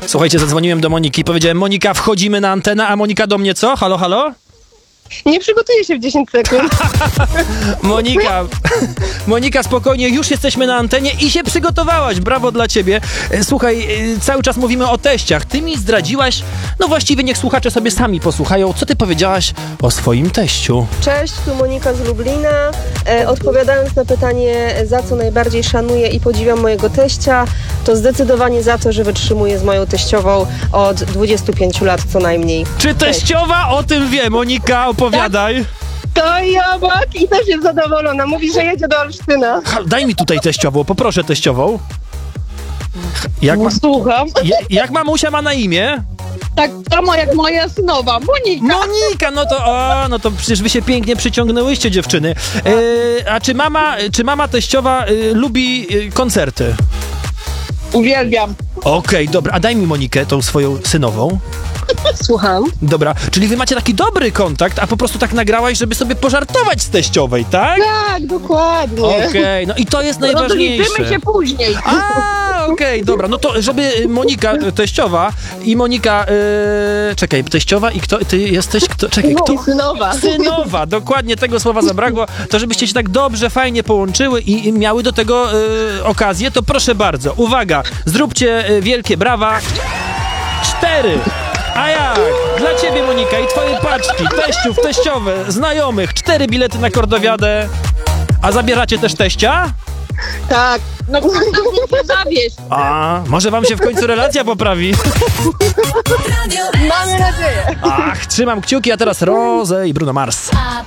Słuchajcie, zadzwoniłem do Moniki i powiedziałem: Monika, wchodzimy na antenę, a Monika do mnie co? Halo, halo? Nie przygotuję się w 10 sekund. Monika, spokojnie, już jesteśmy na antenie i się przygotowałaś, brawo dla ciebie. Słuchaj, cały czas mówimy o teściach. Ty mi zdradziłaś, no właściwie niech słuchacze sobie sami posłuchają, co ty powiedziałaś o swoim teściu. Cześć, tu Monika z Lublina. Odpowiadając na pytanie, za co najbardziej szanuję i podziwiam mojego teścia, to zdecydowanie za to, że wytrzymuje z moją teściową od 25 lat co najmniej. Czy teściowa o tym wie? Monika, opowiadaj. To i obok i też jest zadowolona. Mówi, że jedzie do Olsztyna. Daj mi tutaj teściową, poproszę teściową. Słucham. Jak mamusia ma na imię? Tak samo jak moja synowa, Monika. Monika, no to przecież wy się pięknie przyciągnęłyście, dziewczyny. A czy mama teściowa lubi koncerty? Uwielbiam. Okej, dobra, a daj mi Monikę, tą swoją synową. Słucham. Dobra, czyli wy macie taki dobry kontakt, a po prostu tak nagrałaś, żeby sobie pożartować z teściowej, tak? Tak, dokładnie. Okej, no i to jest najważniejsze. Rozliczymy się później. Okej, dobra, no to żeby Monika teściowa i Monika, czekaj, teściowa i kto, ty jesteś, kto, czekaj, kto? Synowa. Synowa, dokładnie tego słowa zabrakło, to żebyście się tak dobrze, fajnie połączyły i miały do tego okazję, to proszę bardzo, uwaga, zróbcie wielkie brawa. 4. A jak? Dla ciebie, Monika, i twojej paczki, teściów, teściowe, znajomych, 4 bilety na Kordowiadę. A zabieracie też teścia? Tak. No nie zawieść. A, może wam się w końcu relacja poprawi? Mamy nadzieję. Ach, trzymam kciuki, a teraz Rose i Bruno Mars.